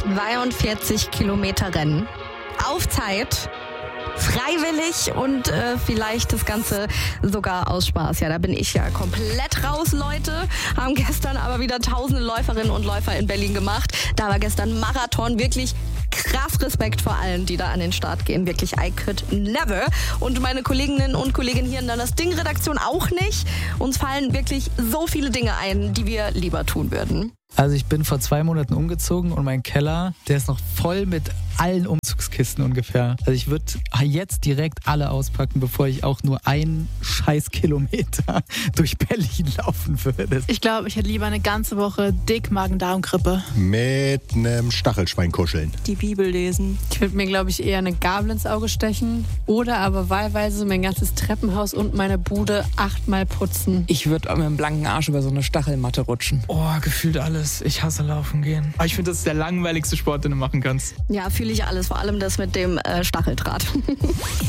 42 Kilometer Rennen. Auf Zeit. Freiwillig und vielleicht das Ganze sogar aus Spaß. Ja, da bin ich ja komplett raus, Leute. Haben gestern aber wieder tausende Läuferinnen und Läufer in Berlin gemacht. Da war gestern Marathon, wirklich krass Respekt vor allen, die da an den Start gehen. Wirklich, I could never. Und meine Kolleginnen und Kollegen hier in der Das Ding-Redaktion auch nicht. Uns fallen wirklich so viele Dinge ein, die wir lieber tun würden. Also ich bin vor 2 Monaten umgezogen und mein Keller, der ist noch voll mit allen Umzugskisten ungefähr. Also ich würde jetzt direkt alle auspacken, bevor ich auch nur einen scheiß Kilometer durch Berlin laufen würde. Ich glaube, ich hätte lieber eine ganze Woche dick Magen-Darm-Grippe. Mit einem Stachelschwein kuscheln. Die Bibel lesen. Ich würde mir, glaube ich, eher eine Gabel ins Auge stechen oder aber wahlweise mein ganzes Treppenhaus und meine Bude 8-mal putzen. Ich würde mit einem blanken Arsch über so eine Stachelmatte rutschen. Oh, gefühlt alles. Ich hasse Laufen gehen. Aber ich finde, das ist der langweiligste Sport, den du machen kannst. Ja, fühle ich alles. Vor allem das mit dem Stacheldraht.